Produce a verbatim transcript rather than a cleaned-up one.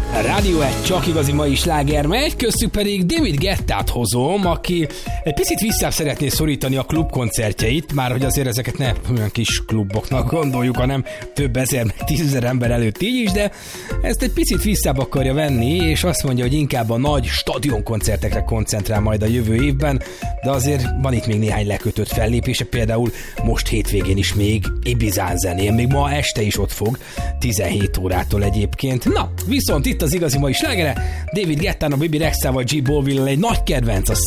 Rádió egy csak igazi mai sláger megy, köztük pedig David Guettát hozom, aki egy picit visszább szeretné szorítani a klubkoncertjeit, már hogy azért ezeket ne olyan kis kluboknak gondoljuk, hanem több ezer, meg tízezer ember előtt így is, de ezt egy picit visszább akarja venni, és azt mondja, hogy inkább a nagy stadionkoncertekre koncentrál majd a jövő évben, de azért van itt még néhány lekötött fellépése, például most hétvégén is még Ibizán zenél, még ma este is ott fog, tizenhét órától egyébként. Na, viszont itt az igazi mai slágere, David Guettának, Bibi Rexával, G. Bolville egy nagy kedvenc, a